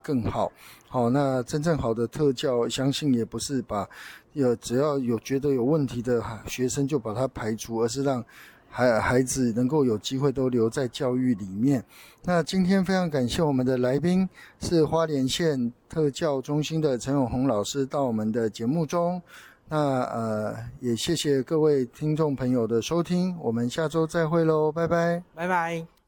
更好。好，那真正好的特教，相信也不是把只要有觉得有问题的学生就把他排除，而是让孩子能够有机会都留在教育里面。那今天非常感谢我们的来宾是花莲县特教中心的陈永宏老师到我们的节目中。那也谢谢各位听众朋友的收听，我们下周再会咯，拜拜。 拜拜。